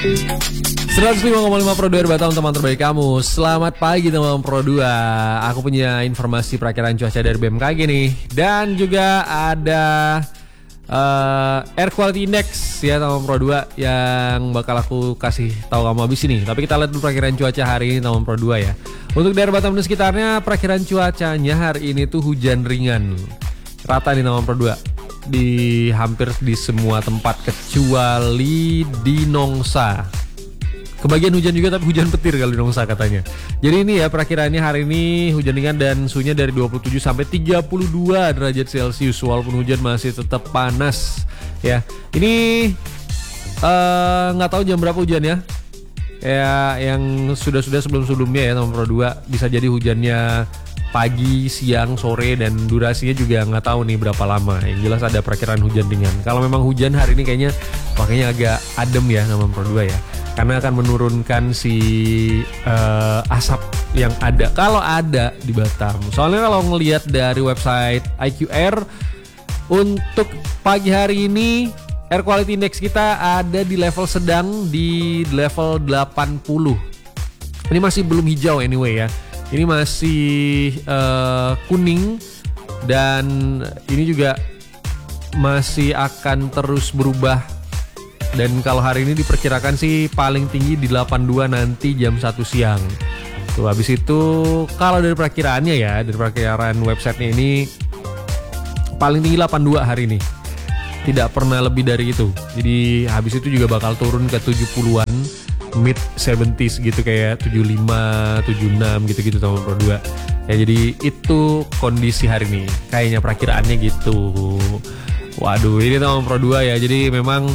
105,5 Pro 2 Batam, teman terbaik kamu. Selamat pagi teman Pro 2. Aku punya informasi perakiraan cuaca dari BMKG nih. Dan juga ada Air Quality Index ya teman Pro 2 yang bakal aku kasih tahu kamu habis ini. Tapi kita lihat dulu perakiraan cuaca hari ini teman Pro 2 ya. Untuk daerah Batam dan sekitarnya, perakiraan cuacanya hari ini tuh hujan ringan. Rata nih teman Pro 2. Di hampir di semua tempat kecuali di Nongsa. Kebagian hujan juga tapi hujan petir kalau di Nongsa katanya. Jadi ini ya perakiraannya hari ini hujan ringan dan suhunya dari 27 sampai 32 derajat Celcius walaupun hujan masih tetap panas ya. Ini nggak tahu jam berapa hujan ya. Ya yang sudah-sudah sebelum-sebelumnya ya teman Pro 2 bisa jadi hujannya pagi, siang, sore, dan durasinya juga nggak tahu nih berapa lama. Yang jelas ada perakiraan hujan ringan. Kalau memang hujan hari ini kayaknya makanya agak adem ya sama Pro 2 ya. Karena akan menurunkan si asap yang ada. Kalau ada di Batam. Soalnya kalau ngelihat dari website IQR, untuk pagi hari ini Air Quality Index kita ada di level sedang di level 80. Ini masih belum hijau anyway ya. Ini masih kuning dan ini juga masih akan terus berubah. Dan kalau hari ini diperkirakan sih paling tinggi di 82 nanti jam 1 siang. Tuh habis itu kalau dari perakiraannya ya, dari perakiraan websitenya ini paling tinggi 82 hari ini. Tidak pernah lebih dari itu. Jadi habis itu juga bakal turun ke 70-an. Mid 70s gitu kayak 75, 76 gitu-gitu sama Pro 2. Ya jadi itu kondisi hari ini. Kayaknya perakiraannya gitu. Waduh, ini sama Pro 2 ya. Jadi memang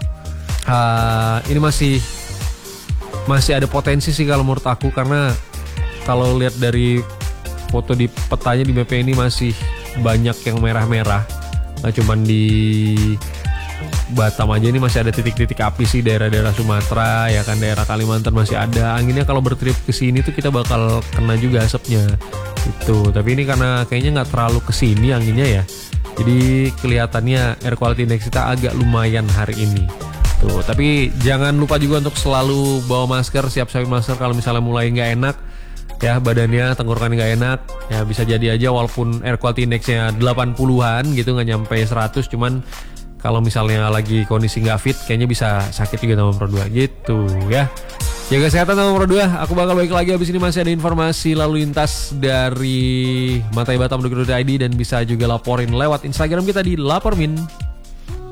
ini masih ada potensi sih kalau menurut aku, karena kalau lihat dari foto di petanya di BP ini masih banyak yang merah-merah. Nah, cuman di Batam aja ini masih ada titik-titik api sih, daerah-daerah Sumatera ya kan, daerah Kalimantan masih ada. Anginnya kalau bertrip ke sini tuh kita bakal kena juga asapnya itu. Tapi ini karena kayaknya nggak terlalu ke sini anginnya ya. Jadi kelihatannya air quality index kita agak lumayan hari ini. Tuh, tapi jangan lupa juga untuk selalu bawa masker, siap-siapin masker kalau misalnya mulai nggak enak ya badannya, tenggorokan nggak enak ya, bisa jadi aja walaupun air quality indexnya 80-an gitu, nggak nyampe 100, cuman kalau misalnya lagi kondisi nggak fit, kayaknya bisa sakit juga sama Pro 2 gitu ya. Jaga kesehatan sama Pro 2. Aku bakal balik lagi abis ini, masih ada informasi lalu lintas dari mataibatam.id dan bisa juga laporin lewat Instagram kita di Lapormin.